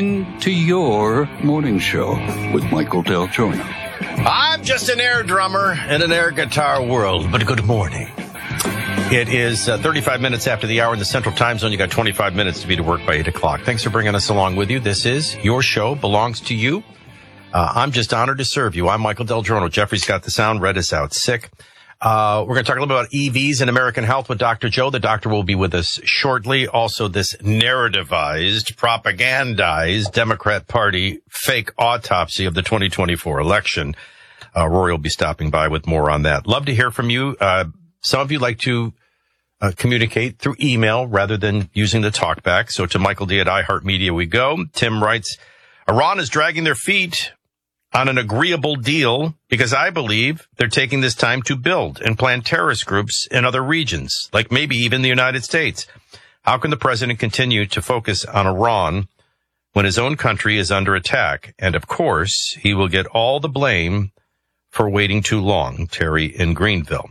To your morning show with Michael Del Giorno. I'm just an air drummer in an air guitar world, but good morning. It is 35 minutes after the hour in the Central Time Zone. You got 25 minutes to be to work by 8 o'clock. Thanks for bringing us along with you. This is your show, belongs to you. I'm just honored to serve you. I'm Michael Del Giorno. Jeffrey's got the sound. Red is out sick. We're going to talk a little bit about EVs and American health with Dr. Joe. The doctor will be with us shortly. Also, this narrativized, propagandized Democrat Party fake autopsy of the 2024 election. Rory will be stopping by with more on that. Love to hear from you. Some of you like to communicate through email rather than using the talkback. So to Michael D at iHeartMedia we go. Tim writes, Iran is dragging their feet on an agreeable deal because I believe they're taking this time to build and plan terrorist groups in other regions, like maybe even the United States. How can the president continue to focus on Iran when his own country is under attack? And of course, he will get all the blame for waiting too long. Terry in Greenville.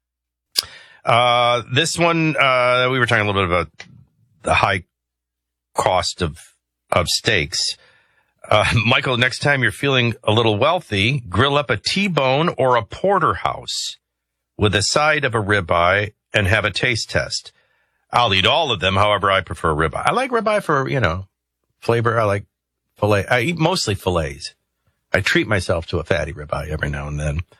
This one, we were talking a little bit about the high cost of steaks. Michael, next time you're feeling a little wealthy, grill up a T-bone or a porterhouse with a side of a ribeye and have a taste test. I'll eat all of them. However, I prefer ribeye. I like ribeye for, flavor. I like filet. I eat mostly fillets. I treat myself to a fatty ribeye every now and then.